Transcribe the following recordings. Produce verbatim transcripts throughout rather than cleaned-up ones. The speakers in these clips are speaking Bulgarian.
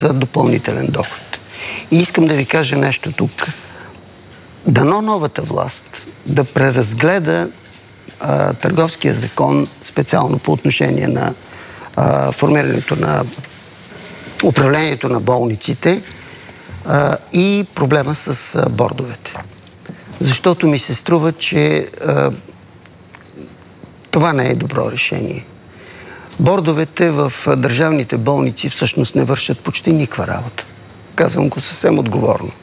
за допълнителен доход. И искам да ви кажа нещо тук. Дано новата власт да преразгледа а, търговския закон, специално по отношение на а, формирането на управлението на болниците а, и проблема с а, бордовете. Защото ми се струва, че а, това не е добро решение. Бордовете в държавните болници всъщност не вършат почти никаква работа. Казвам го съвсем отговорно.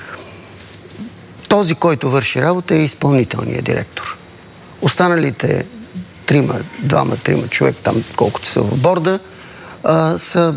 Този, който върши работа, е изпълнителният директор. Останалите трима, двама, трима човек, там колкото са в борда, а, са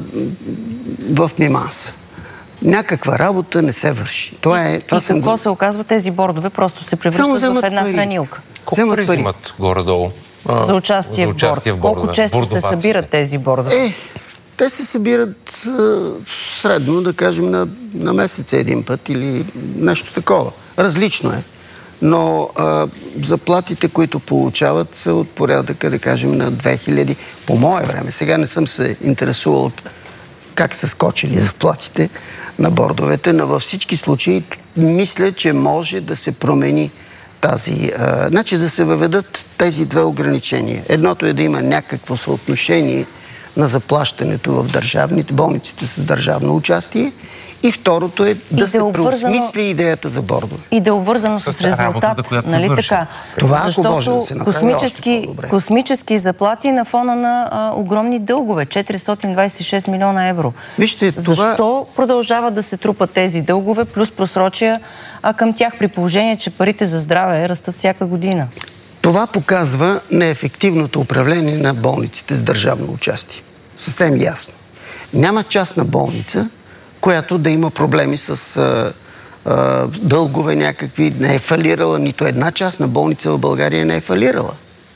в мимаса. Някаква работа не се върши. Това е, това и какво го... се оказва? Тези бордове просто се превръщат в една пари. хранилка. Колко пари взимат горе-долу? А, за участие, за участие в, борд. в бордове? Колко често Бордоваците. се събират тези бордове? Е, те се събират а, средно, да кажем, на, на месец един път или нещо такова. Различно е. Но а, заплатите, които получават, са от порядъка, да кажем, на две хиляди. По мое време. Сега не съм се интересувал как са скочили заплатите на бордовете, но във всички случаи мисля, че може да се промени тази... А, значи да се въведат тези две ограничения. Едното е да има някакво съотношение на заплащането в държавните болниците с държавно участие и второто е да, да се обвързано... преосмисли идеята за бордове. И да е обвързано с, с резултат, работата, нали така? Това, защото ако може да се направи космически, космически заплати на фона на а, огромни дългове. четиристотин двадесет и шест милиона евро. Вижте, това... Защо продължават да се трупат тези дългове, плюс просрочия а към тях, при положение, че парите за здраве растат всяка година? Това показва неефективното управление на болниците с държавно участие. Съвсем ясно. Няма частна болница, която да има проблеми с а, а, дългове някакви, не е фалирала. Нито една частна болница в България не е фалирала.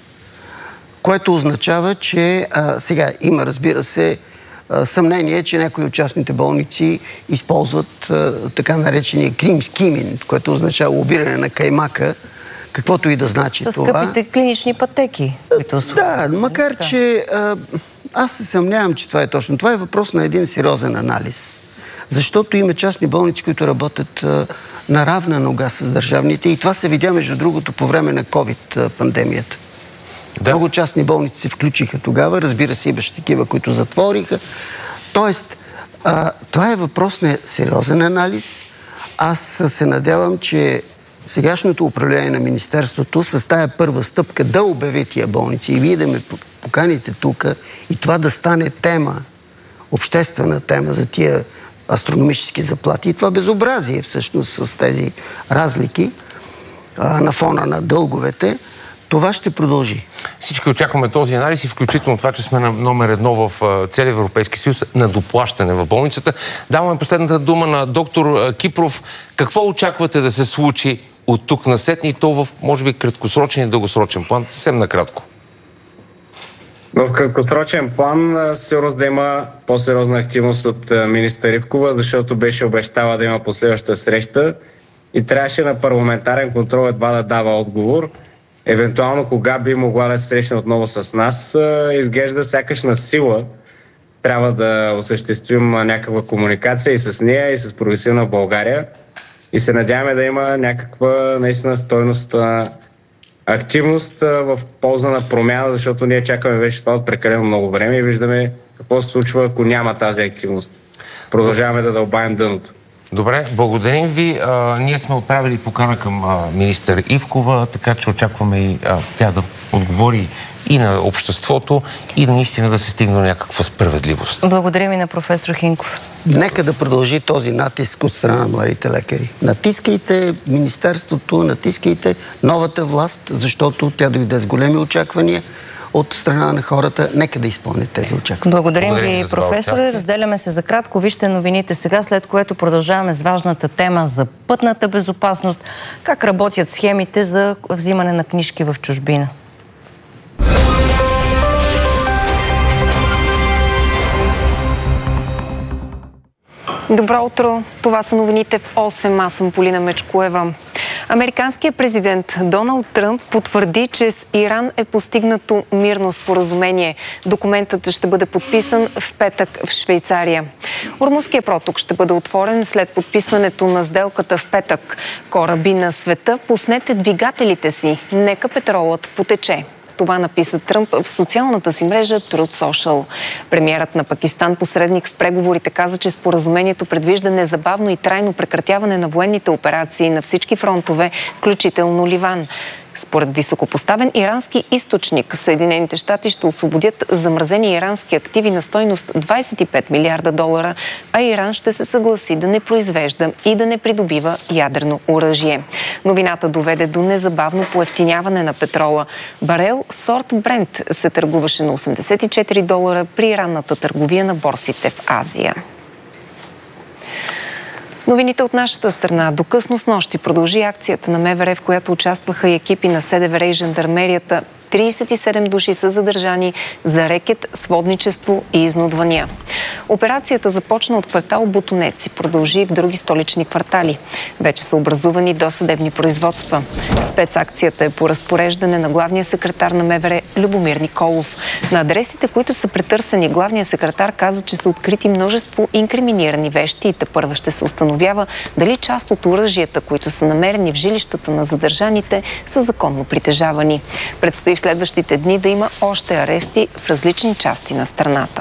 Което означава, че а, сега има, разбира се, а, съмнение, че някои от частните болници използват а, така наречения крим скимин, което означава лобиране на каймака, каквото и да значи с това. С скъпите клинични пътеки, които са. Да, макар да. че а, аз се съмнявам, че това е точно. Това е въпрос на един сериозен анализ. Защото има частни болници, които работят а, на равна нога с държавните и това се видя, между другото, по време на ковид-пандемията. Да. Много частни болници се включиха тогава, разбира се, имаше такива, които затвориха. Тоест, а, това е въпрос на сериозен анализ. Аз се надявам, че сегашното управление на Министерството с тая първа стъпка да обяви тия болници и вие да ме поканите тук и това да стане тема, обществена тема за тия астрономически заплати. И това безобразие всъщност с тези разлики а, на фона на дълговете, това ще продължи. Всички очакваме този анализ и включително това, че сме на номер едно в целия Европейски съюз на доплащане в болницата. Даваме последната дума на доктор Кипров. Какво очаквате да се случи от тук насетне и то в, може би, краткосрочен и дългосрочен план? Съвсем накратко. В краткосрочен план сигурно да има по-сериозна активност от министър Ивкова, защото беше обещала да има последваща среща и трябваше на парламентарен контрол едва да дава отговор. Евентуално кога би могла да се срещне отново с нас, изглежда сякаш на сила трябва да осъществим някаква комуникация и с нея, и с Прогресивна България. И се надяваме да има някаква наистина стойност, активност в полза на промяна, защото ние чакаме вече това от прекалено много време и виждаме какво се случва, ако няма тази активност. Продължаваме да дълбаем дъното. Добре, благодарим ви. А, ние сме отправили покана към а, министър Ивкова, така че очакваме и а, тя да отговори и на обществото, и наистина да се стигне до някаква справедливост. Благодарим и на професор Хинков. Нека да продължи този натиск от страна на младите лекари. Натискайте Министерството, натискайте новата власт, защото тя дойде с големи очаквания от страна на хората. Нека да изпълнят тези очаквания. Благодарим, Благодарим ви, професоре. Разделяме се за кратко. Вижте новините сега, след което продължаваме с важната тема за пътната безопасност. Как работят схемите за взимане на книжки в чужбина. Добро утро! Това са новините в осем. Аз съм Полина Мечкоева. Американският президент Доналд Тръмп потвърди, че с Иран е постигнато мирно споразумение. Документът ще бъде подписан в петък в Швейцария. Ормузският проток ще бъде отворен след подписването на сделката в петък. Кораби на света, пуснете двигателите си. Нека петролът потече. Това написа Тръмп в социалната си мрежа Truth Social. Премиерът на Пакистан, посредник в преговорите, каза, че споразумението предвижда незабавно и трайно прекратяване на военните операции на всички фронтове, включително Ливан. Според високопоставен ирански източник, Съединените щати ще освободят замразени ирански активи на стойност двадесет и пет милиарда долара, а Иран ще се съгласи да не произвежда и да не придобива ядрено оръжие. Новината доведе до незабавно поевтиняване на петрола. Барел сорт Брент се търгуваше на осемдесет и четири долара при ранната търговия на борсите в Азия. Новините от нашата страна. До късно снощи продължи акцията на МВР, в която участваха и екипи на СДВР и жандармерията. тридесет и седем души са задържани за рекет, сводничество и изнудвания. Операцията започна от квартал Ботунец и продължи и в други столични квартали. Вече са образувани досъдебни производства. Спецакцията е по разпореждане на главния секретар на МВР Любомир Николов. На адресите, които са претърсени, главният секретар каза, че са открити множество инкриминирани вещи и тепърва ще се установява дали част от оръжията, които са намерени в жилищата на задържаните, са законно притежавани. Предстои в следващите дни да има още арести в различни части на страната.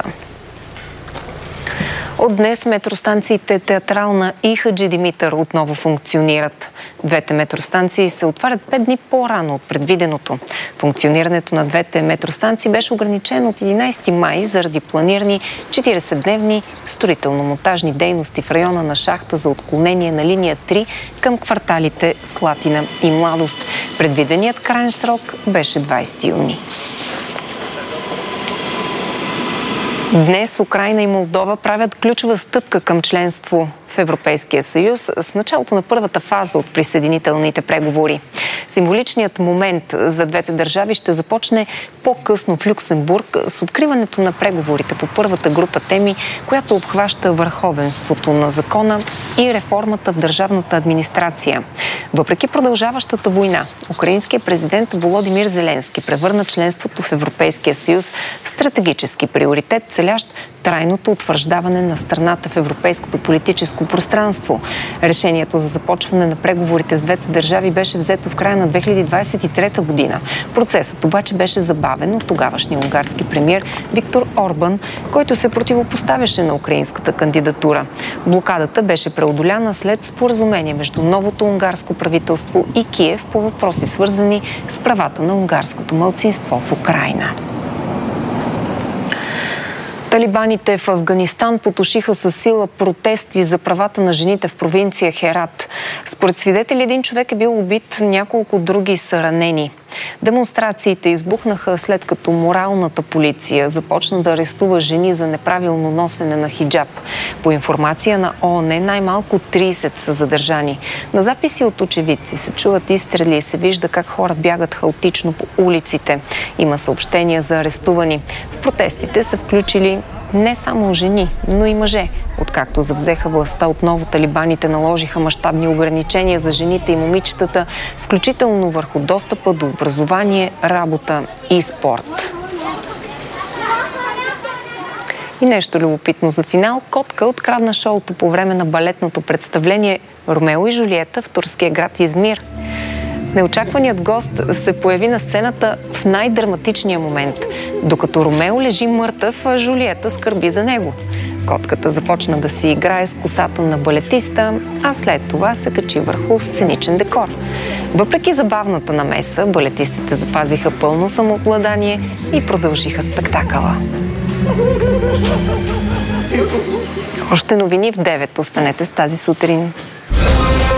От днес метростанциите Театрална и Хаджи Димитър отново функционират. Двете метростанции се отварят пет дни по-рано от предвиденото. Функционирането на двете метростанции беше ограничено от единадесети май заради планирани четиридесетдневни строително-монтажни дейности в района на шахта за отклонение на линия три към кварталите Слатина и Младост. Предвиденият крайен срок беше двадесети юни. Днес Украйна и Молдова правят ключова стъпка към членство в Европейския съюз с началото на първата фаза от присъединителните преговори. Символичният момент за двете държави ще започне по-късно в Люксембург с откриването на преговорите по първата група теми, която обхваща върховенството на закона и реформата в държавната администрация. Въпреки продължаващата война, украинският президент Володимир Зеленски превърна членството в Европейския съюз в стратегически приоритет, целящ трайното утвърждаване на страната в европейското политическо пространство. Решението за започване на преговорите с двете държави беше взето в края на две хиляди двадесет и трета година. Процесът обаче беше забавен от тогавашния унгарски премиер Виктор Орбан, който се противопоставяше на украинската кандидатура. Блокадата беше преодоляна след споразумение между новото унгарско правителство и Киев по въпроси, свързани с правата на унгарското малцинство в Украйна. Талибаните в Афганистан потушиха със сила протести за правата на жените в провинция Херат. Според свидетели, един човек е бил убит, няколко други са ранени. Демонстрациите избухнаха след като моралната полиция започна да арестува жени за неправилно носене на хиджаб. По информация на ООН, най-малко тридесет са задържани. На записи от очевидци се чуват изстрели и се вижда как хора бягат хаотично по улиците. Има съобщения за арестувани. В протестите са включили не само жени, но и мъже. Откакто завзеха властта, отново талибаните наложиха мащабни ограничения за жените и момичетата, включително върху достъпа до образование, работа и спорт. И нещо любопитно за финал. Котка открадна шоуто по време на балетното представление Ромео и Жулиета в турския град Измир. Неочакваният гост се появи на сцената в най-драматичния момент. Докато Ромео лежи мъртъв, а Жулиета скърби за него. Котката започна да си играе с косата на балетиста, а след това се качи върху сценичен декор. Въпреки забавната намеса, балетистите запазиха пълно самообладание и продължиха спектакъла. Още новини в девет. Останете с тази сутрин.